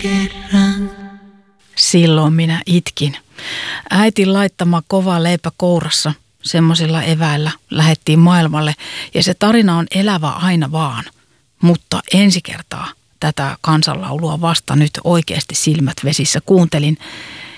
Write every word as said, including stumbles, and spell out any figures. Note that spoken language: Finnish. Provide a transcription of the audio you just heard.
kerran. Silloin minä itkin. Äitin laittama kova leipä kourassa, semmoisilla eväillä lähettiin maailmalle ja se tarina on elävä aina vaan. Mutta ensi kertaa tätä kansanlaulua vasta nyt oikeasti silmät vesissä kuuntelin